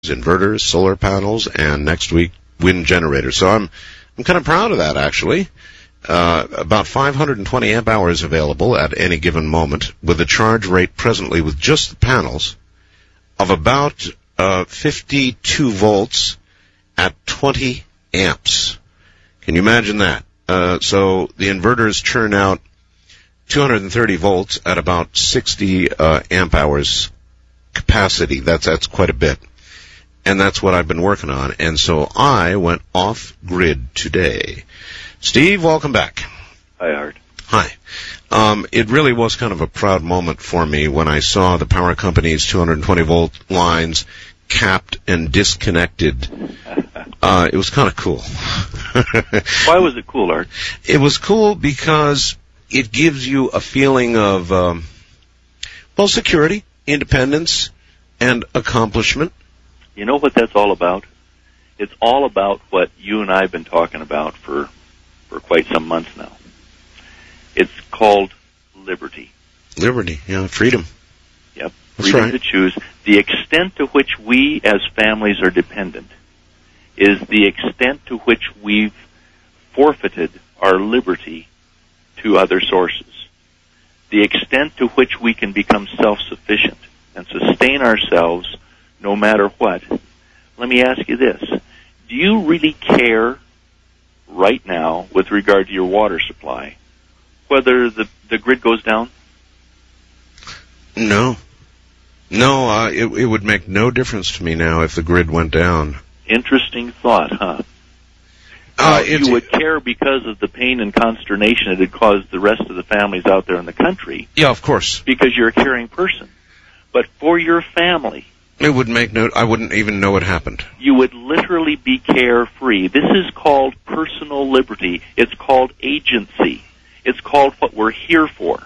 inverters, solar panels, and next week, wind generators. So I'm kind of proud of that, actually. About 520 amp hours available at any given moment, with a charge rate presently with just the panels of about 52 volts at 20 amps. Can you imagine that? So the inverters churn out 230 volts at about 60 amp hours capacity. That's quite a bit. And that's what I've been working on. And so I went off-grid today. Steve, welcome back. Hi, Art. Hi. It really was kind of a proud moment for me when I saw the power company's 220-volt lines capped and disconnected. It was kind of cool. Why was it cool, Art? It was cool because it gives you a feeling of, security, independence, and accomplishment. You know what that's all about? It's all about what you and I have been talking about for quite some months now. It's called liberty. Liberty, yeah, freedom. Yep, that's freedom right. To choose. The extent to which we as families are dependent is the extent to which we've forfeited our liberty to other sources. The extent to which we can become self-sufficient and sustain ourselves no matter what. Let me ask you this. Do you really care right now with regard to your water supply whether the grid goes down? No. No, it would make no difference to me now if the grid went down. Interesting thought, huh? You would care because of the pain and consternation it had caused the rest of the families out there in the country. Yeah, of course. Because you're a caring person. But for your family, it would make I wouldn't even know what happened. You would literally be carefree. This is called personal liberty. It's called agency. It's called what we're here for.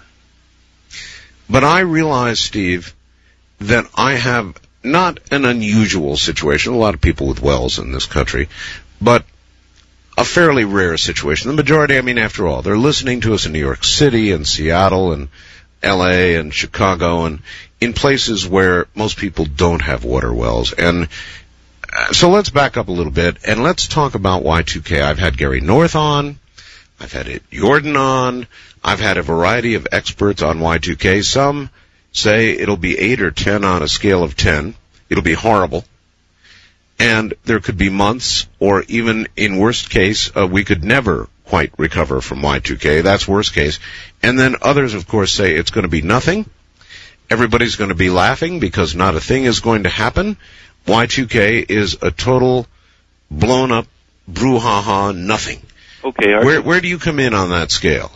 But I realize, Steve, that I have not an unusual situation. A lot of people with wells in this country, but a fairly rare situation. The majority, after all, they're listening to us in New York City and Seattle and L.A. and Chicago and in places where most people don't have water wells. And so let's back up a little bit and let's talk about Y2K. I've had Gary North on. I've had Ed Jordan on. I've had a variety of experts on Y2K. Some say it'll be 8 or 10 on a scale of 10. It'll be horrible. And there could be months, or even in worst case, we could never quite recover from Y2K. That's worst case. And then others, of course, say it's going to be nothing. Everybody's going to be laughing because not a thing is going to happen. Y2K is a total blown up brouhaha nothing. Okay. Where do you come in on that scale?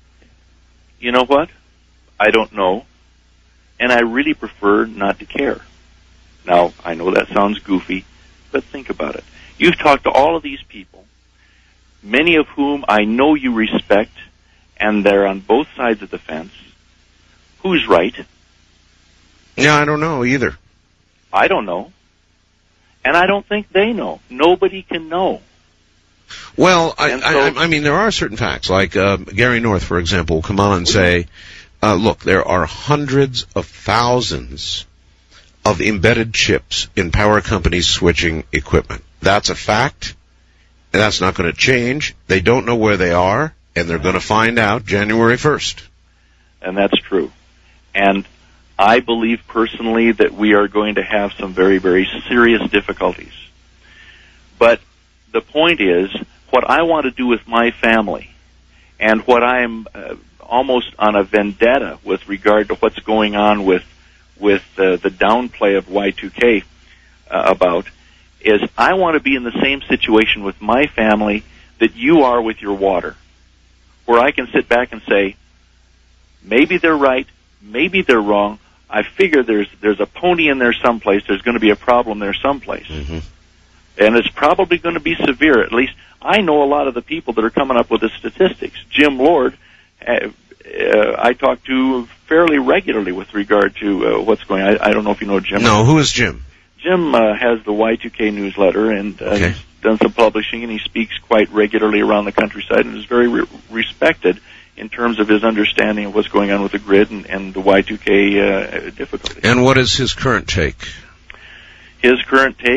You know what? I don't know. And I really prefer not to care. Now, I know that sounds goofy, but think about it. You've talked to all of these people, many of whom I know you respect, and they're on both sides of the fence. Who's right? Yeah, I don't know either. I don't know. And I don't think they know. Nobody can know. Well, there are certain facts, like Gary North, for example, will come on and say, look, there are hundreds of thousands of embedded chips in power companies' switching equipment. That's a fact. And that's not going to change. They don't know where they are, and they're going to find out January 1st. And that's true. And I believe personally that we are going to have some very, very serious difficulties. But the point is, what I want to do with my family, and what I am almost on a vendetta with regard to what's going on with the downplay of Y2K about, is I want to be in the same situation with my family that you are with your water, where I can sit back and say, maybe they're right, maybe they're wrong. I figure there's a pony in there someplace. There's going to be a problem there someplace. Mm-hmm. And it's probably going to be severe. At least I know a lot of the people that are coming up with the statistics. Jim Lord, I talk to fairly regularly with regard to what's going on. I don't know if you know Jim. No, who is Jim? Jim has the Y2K newsletter and he's done some publishing, and he speaks quite regularly around the countryside and is very respected in terms of his understanding of what's going on with the grid and the Y2K difficulty. And what is his current take? his current take